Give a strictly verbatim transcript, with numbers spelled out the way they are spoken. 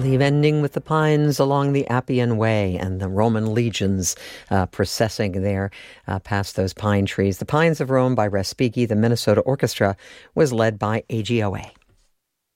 believe, ending with the pines along the Appian Way and the Roman legions uh, processing there uh, past those pine trees. The Pines of Rome by Respighi. The Minnesota Orchestra was led by A G O A.